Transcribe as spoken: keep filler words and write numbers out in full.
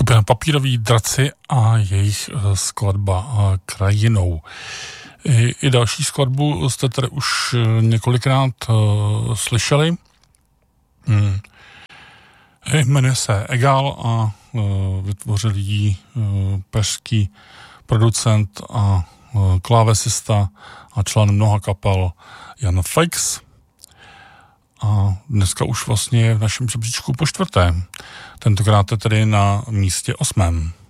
Skupina Papíroví draci a jejich skladba Krajinou. I, i další skladbu jste tady už několikrát uh, slyšeli. Hmm. Jmenuje se Egal a uh, vytvořil ji uh, pražský producent a uh, klávesista a člen mnoha kapel Jan Feix. A dneska už vlastně je v našem žebříčku po čtvrté. Tentokrát je tedy na místě osmém.